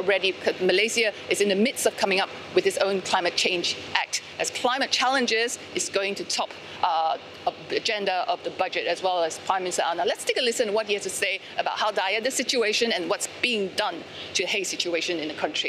already, because Malaysia is in the midst of coming up with its own Climate Change Act, as climate challenges is going to top of the agenda of the budget, as well as Prime Minister Anwar. Let's take a listen to what he has to say about how dire the situation and what's being done to the haze situation in the country.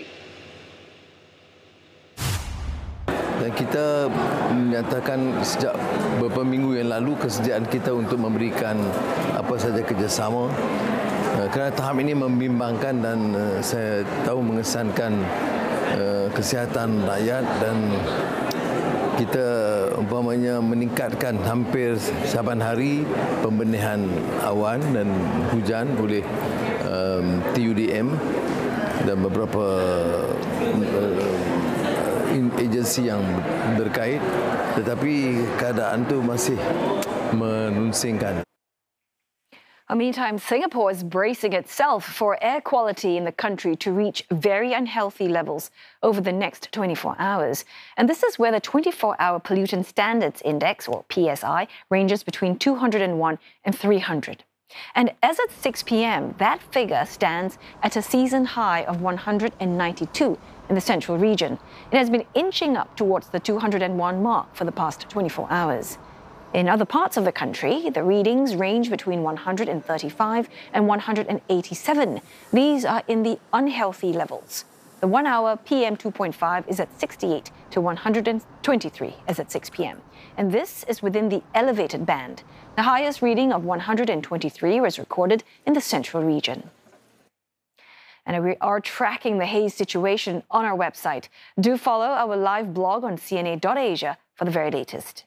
Dan kita menyatakan sejak beberapa minggu yang lalu kesediaan kita untuk memberikan apa sahaja kerjasama. Kerana tahap ini membimbangkan dan saya tahu mengesankan kesihatan rakyat, dan kita umpamanya meningkatkan hampir saban hari pembenihan awan dan hujan oleh TUDM dan beberapa agensi yang berkait, tetapi keadaan itu masih menunsingkan. Meantime, Singapore is bracing itself for air quality in the country to reach very unhealthy levels over the next 24 hours. And this is where the 24-hour Pollutant Standards Index, or PSI, ranges between 201 and 300. And as at 6 p.m., that figure stands at a season high of 192 in the central region. It has been inching up towards the 201 mark for the past 24 hours. In other parts of the country, the readings range between 135 and 187. These are in the unhealthy levels. The 1 hour PM2.5 is at 68 to 123 as at 6 p.m. And this is within the elevated band. The highest reading of 123 was recorded in the central region. And we are tracking the haze situation on our website. Do follow our live blog on CNA.Asia for the very latest.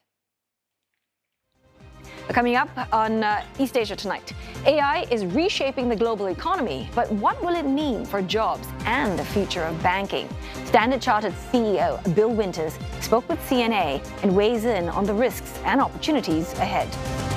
Coming up on East Asia Tonight, AI is reshaping the global economy, but what will it mean for jobs and the future of banking? Standard Chartered CEO Bill Winters spoke with CNA and weighs in on the risks and opportunities ahead.